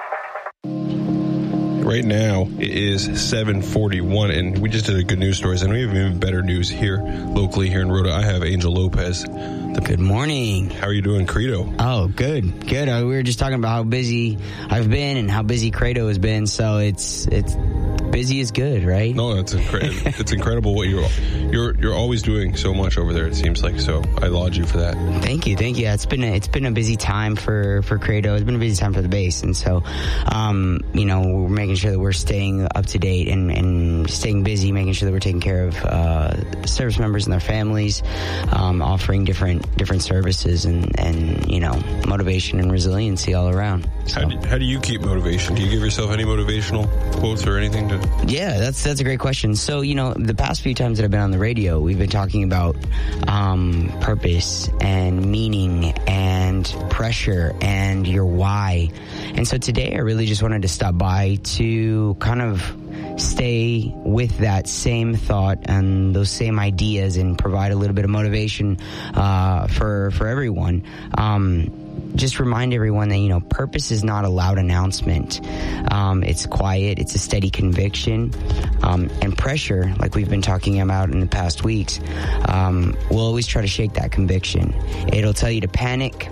Right now, it is 7:41, and we just did a good news stories, and we have even better news here, locally here in Rhoda. I have Angel Lopez. Good morning. How are you doing, Credo? Oh, good. Good. We were just talking about how busy I've been and how busy Credo has been, so it's busy is good, right? No, it's incredible what you're always doing so much over there, it seems like, so I laud you for that. Thank you. Yeah, it's been a busy time for Credo. It's been a busy time for the base, and so we're making sure that we're staying up to date and staying busy, making sure that we're taking care of service members and their families, offering different services and motivation and resiliency all around. So. How do you keep motivation? Do you give yourself any motivational quotes or anything to? Yeah, that's a great question. So, the past few times that I've been on the radio, we've been talking about purpose and meaning and pressure and your why. And so today I really just wanted to stop by to kind of stay with that same thought and those same ideas and provide a little bit of motivation for everyone. Just remind everyone that, purpose is not a loud announcement. It's quiet. It's a steady conviction. And pressure, like we've been talking about in the past weeks, will always try to shake that conviction. It'll tell you to panic.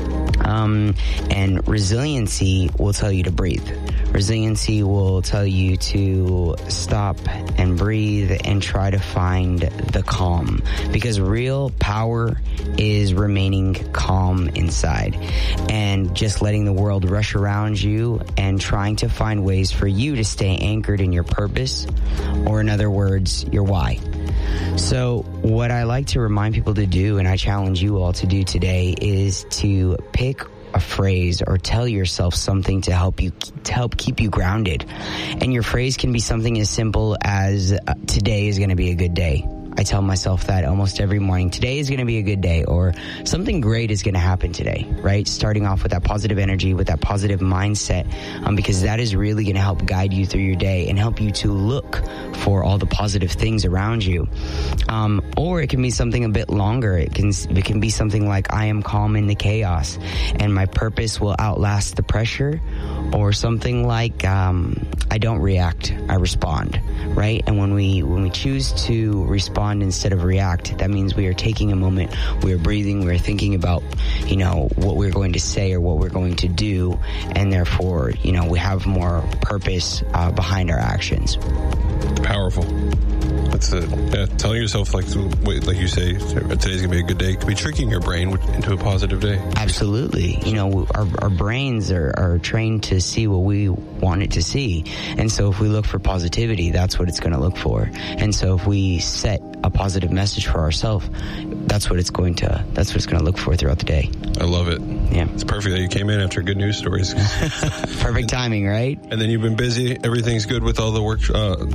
And resiliency will tell you to breathe. Resiliency will tell you to stop and breathe and try to find the calm, because real power is remaining calm inside and just letting the world rush around you and trying to find ways for you to stay anchored in your purpose, or in other words, your why. So what I like to remind people to do, and I challenge you all to do today, is to pick a phrase or tell yourself something to help keep you grounded. And your phrase can be something as simple as today is going to be a good day. I tell myself that almost every morning. Today is going to be a good day, or something great is going to happen today, right? Starting off with that positive energy, with that positive mindset, because that is really going to help guide you through your day and help you to look for all the positive things around you. Or it can be something a bit longer. It can be something like, I am calm in the chaos and my purpose will outlast the pressure, or something like, I don't react, I respond, right? And when we choose to respond instead of react, that means we are taking a moment, we are breathing, we are thinking about, what we're going to say or what we're going to do, and therefore, we have more purpose behind our actions. Powerful. That's it. Yeah, telling yourself, like you say, today's gonna be a good day, could be tricking your brain into a positive day. Absolutely. Our brains are trained to see what we want it to see, and so if we look for positivity, that's what it's going to look for. And so if we set a positive message for ourselves, that's what it's going to look for throughout the day. I love it. Yeah, it's perfect that you came in after good news stories. Perfect timing, right? And then you've been busy. Everything's good with all the work.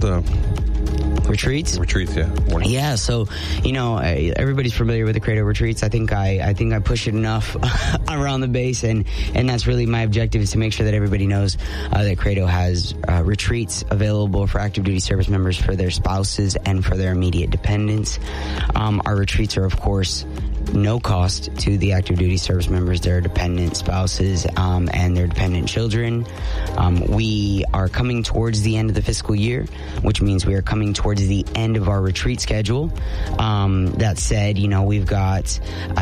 Retreats, yeah. Morning. Yeah, so, everybody's familiar with the Credo retreats. I think I push it enough around the base, and that's really my objective, is to make sure that everybody knows that Credo has retreats available for active duty service members, for their spouses, and for their immediate dependents. Our retreats are, of course, no cost to the active duty service members, their dependent spouses, and their dependent children. We are coming towards the end of the fiscal year, which means we are coming towards the end of our retreat schedule. That said, we've got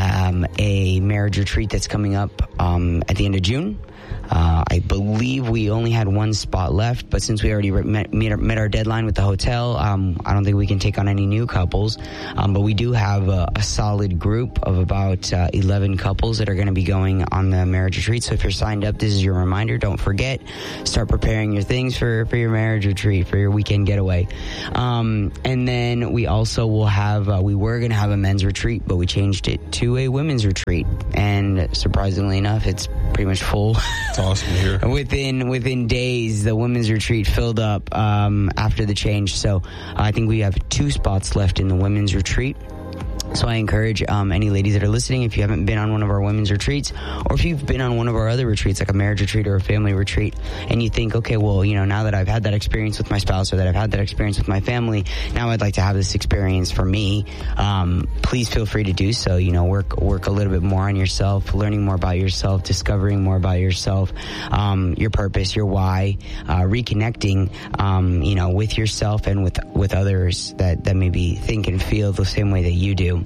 a marriage retreat that's coming up at the end of June. I believe we only had one spot left, but since we already met our deadline with the hotel, I don't think we can take on any new couples. But we do have a solid group of about 11 couples that are going to be going on the marriage retreat. So if you're signed up, this is your reminder. Don't forget, start preparing your things for your marriage retreat, for your weekend getaway. And then we also will have, we were going to have a men's retreat, but we changed it to a women's retreat. And surprisingly enough, it's pretty much full. It's awesome to hear. Within days, the women's retreat filled up after the change. So I think we have 2 spots left in the women's retreat. So I encourage any ladies that are listening, if you haven't been on one of our women's retreats, or if you've been on one of our other retreats, like a marriage retreat or a family retreat, and you think, okay, well, now that I've had that experience with my spouse or that I've had that experience with my family, now I'd like to have this experience for me, please feel free to do so. Work a little bit more on yourself, learning more about yourself, discovering more about yourself, your purpose, your why, reconnecting, with yourself and with others that maybe think and feel the same way that you do.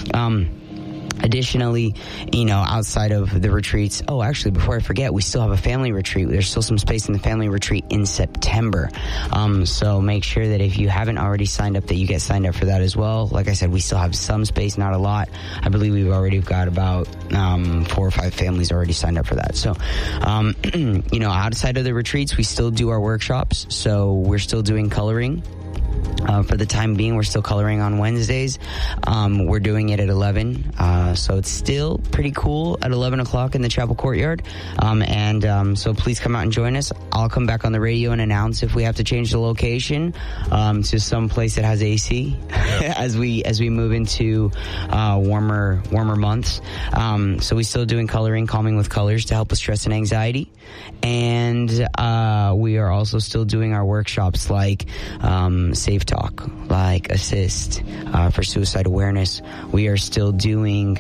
Additionally, outside of the retreats, actually, before I forget, we still have a family retreat. There's still some space in the family retreat in September. So make sure that if you haven't already signed up, that you get signed up for that as well. Like I said, we still have some space, not a lot. I believe we've already got about 4 or 5 families already signed up for that. So, outside of the retreats, we still do our workshops. So we're still doing coloring. For the time being, we're still coloring on Wednesdays. We're doing it at 11. So it's still pretty cool at 11 o'clock in the chapel courtyard. So please come out and join us. I'll come back on the radio and announce if we have to change the location to some place that has AC as we move into warmer months. So we're still doing coloring, calming with colors to help with stress and anxiety. And we are also still doing our workshops like Safe Talk, like Assist for suicide awareness. We are still doing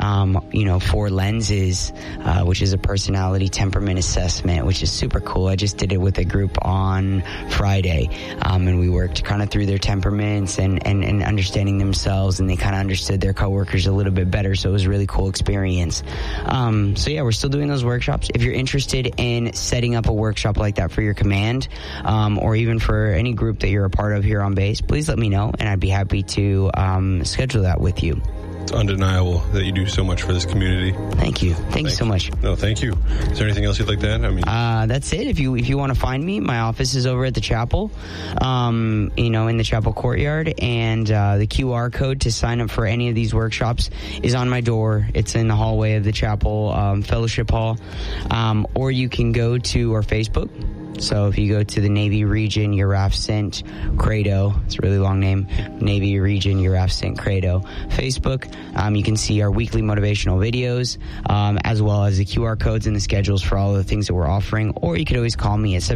4 lenses, which is a personality temperament assessment, which is super cool. I just did it with a group on Friday, and we worked kind of through their temperaments and understanding themselves, and they kind of understood their coworkers a little bit better. So it was a really cool experience. We're still doing those workshops. If you're interested in setting up a workshop like that for your command, or even for any group that you're a part of here on base, please let me know, and I'd be happy to schedule that with you. It's undeniable that you do so much for this community. Thank you. Thank you so much. No, thank you. Is there anything else you'd like to add? That's it. If you want to find me, my office is over at the chapel, in the chapel courtyard, and the QR code to sign up for any of these workshops is on my door. It's in the hallway of the chapel fellowship hall, or you can go to our Facebook. So if you go to the Navy Region Uraf Sint Credo, it's a really long name, Navy Region Uraf Sint Credo Facebook, you can see our weekly motivational videos, as well as the QR codes and the schedules for all the things that we're offering. Or you could always call me at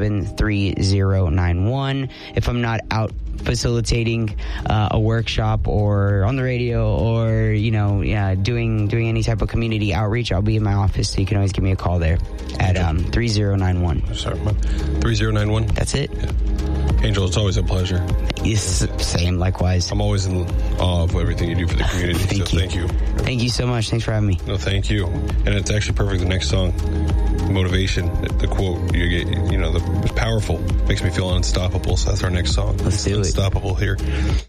727-3091 if I'm not out facilitating a workshop or on the radio or doing any type of community outreach. I'll be in my office, so you can always give me a call there at 3091. Sorry, 3091. That's it. Yeah. Angel, it's always a pleasure. Yes, same, likewise. I'm always in awe of everything you do for the community. Thank you. Thank you so much. Thanks for having me. No, thank you. And it's actually perfect. The next song, motivation, the quote you get, it's powerful. Makes me feel unstoppable. So that's our next song. Let's do it. Unstoppable here.